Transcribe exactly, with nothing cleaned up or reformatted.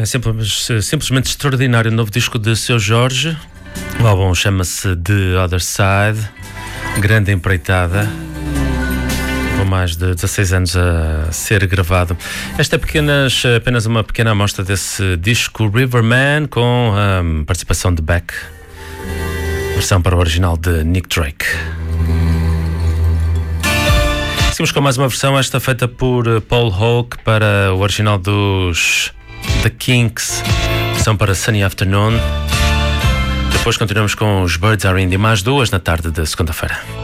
É simples, simplesmente extraordinário o novo disco de Seu Jorge. O álbum chama-se The Other Side. Grande empreitada, com mais de dezasseis anos a ser gravado. Esta é apenas, apenas uma pequena amostra desse disco Riverman, com a participação de Beck, versão para o original de Nick Drake. Seguimos com mais uma versão, esta feita por Paul Hoke para o original dos The Kinks, versão para Sunny Afternoon. Depois continuamos com os Birds Are Indie, mais duas na tarde de segunda-feira.